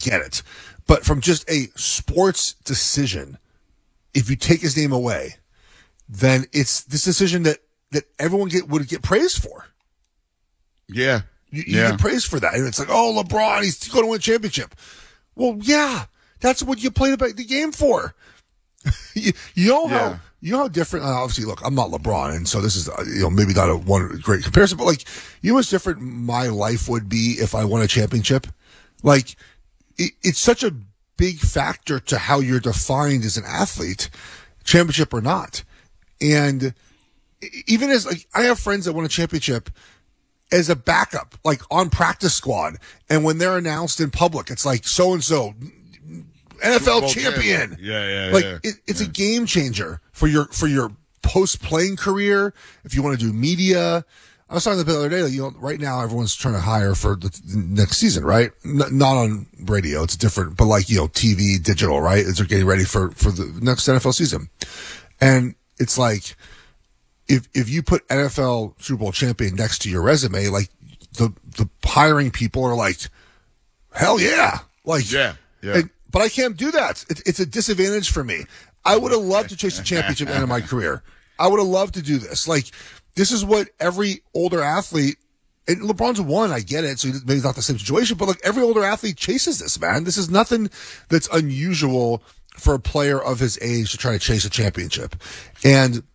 get it. But from just a sports decision, if you take his name away, then it's this decision that everyone would get praised for. Yeah. You get praised for that. And it's like, oh, LeBron, he's going to win a championship. Well, yeah, that's what you played the game for. you know how different, obviously, look, I'm not LeBron, and so this is, maybe not one great comparison, but like, you know what's different my life would be if I won a championship? Like, it's such a big factor to how you're defined as an athlete, championship or not. And even as, like, I have friends that won a championship as a backup, like on practice squad. And when they're announced in public, it's like so-and-so, NFL champion. Yeah. It's a game changer for your post-playing career. If you want to do media. I was talking the other day, right now everyone's trying to hire for the next season, right? Not on radio. It's different, but TV, digital, right? As they're getting ready for the next NFL season. And it's like, if you put NFL Super Bowl champion next to your resume, like the hiring people are like, hell yeah. Like, yeah. But I can't do that. It's a disadvantage for me. I would have loved to chase the championship end of my career. I would have loved to do this. Like, this is what every older athlete, and LeBron's won, I get it, so maybe it's not the same situation, but like every older athlete chases this, man. This is nothing that's unusual for a player of his age to try to chase a championship. And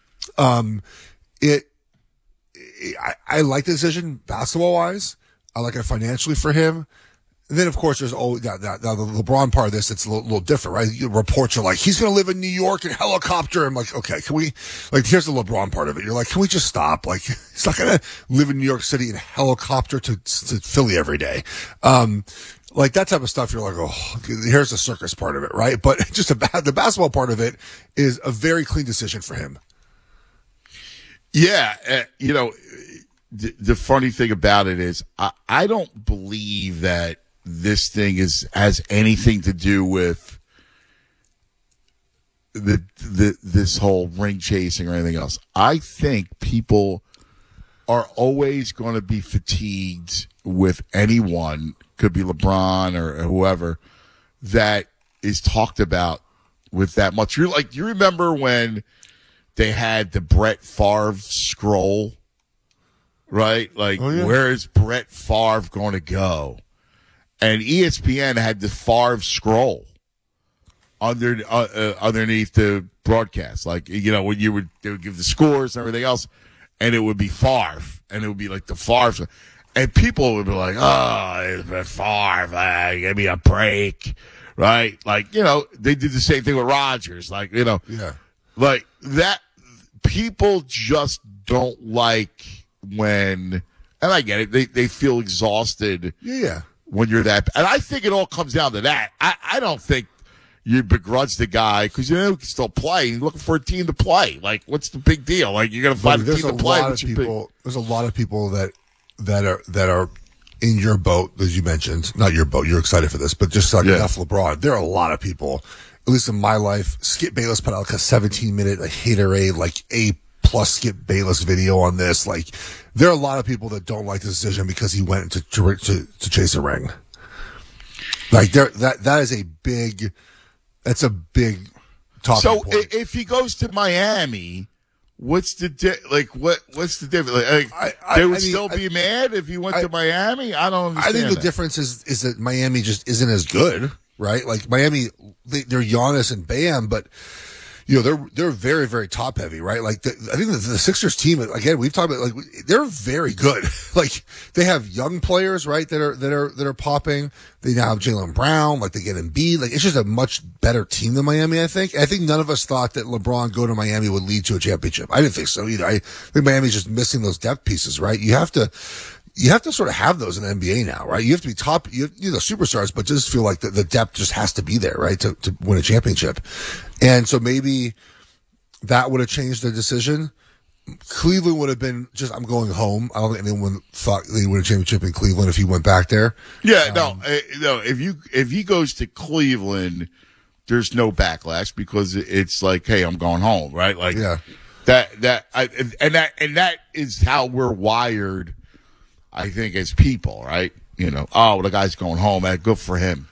I like the decision basketball-wise. I like it financially for him. And then, of course, there's always the LeBron part of this. It's a little different, right? Reports are like, he's going to live in New York in helicopter. I'm like, okay, can we, like, here's the LeBron part of it. You're like, can we just stop? Like, he's not going to live in New York City in helicopter to Philly every day. Like that type of stuff. You're like, oh, here's the circus part of it, right? But just the basketball part of it is a very clean decision for him. Yeah. The funny thing about it is I don't believe that this thing has anything to do with this whole ring chasing or anything else. I think people are always going to be fatigued with anyone, could be LeBron or whoever, that is talked about with that much. You remember when they had the Brett Favre scroll, right? Like, oh, yeah. Where is Brett Favre going to go? And ESPN had the Favre scroll underneath the broadcast. Like, when they would give the scores and everything else, and it would be Favre, and it would be like the Favre. And people would be like, oh, it's Brett Favre, give me a break, right? Like, they did the same thing with Rodgers. Like, yeah. Like that, people just don't like when, and I get it, they feel exhausted. Yeah. When you're that, and I think it all comes down to that. I don't think you begrudge the guy because you can still play. You're looking for a team to play. Like, what's the big deal? Like, you're gonna find a team to play. There's a lot of people that are in your boat, as you mentioned. Not your boat. You're excited for this, but just like enough LeBron. There are a lot of people, at least in my life. Skip Bayless put out like a 17-minute haterade, like A+ Skip Bayless video on this. Like, there are a lot of people that don't like the decision because he went to chase a ring. Like, that is a big talking so point. If he goes to Miami, what's the what's the difference? Like, they would still be mad if he went to Miami. I don't understand. I think the difference is that Miami just isn't as good, right? Like Miami, they're Giannis and Bam, but they're very, very top heavy, right? Like I think the Sixers team, again, we've talked about, like, they're very good. Like, they have young players, right, that are popping. They now have Jaylen Brown, like they get Embiid. Like, it's just a much better team than Miami, I think. I think none of us thought that LeBron going to Miami would lead to a championship. I didn't think so either. I think Miami's just missing those depth pieces, right? You have to sort of have those in the NBA now, right? You have to be top, superstars, but just feel like the depth just has to be there, right? To win a championship. And so maybe that would have changed the decision. Cleveland would have been just, I'm going home. I don't think anyone thought they would win a championship in Cleveland if he went back there. Yeah, no. If he goes to Cleveland, there's no backlash because it's like, hey, I'm going home, right? Like, yeah. That is how we're wired, I think, as people, right? The guy's going home. Good for him.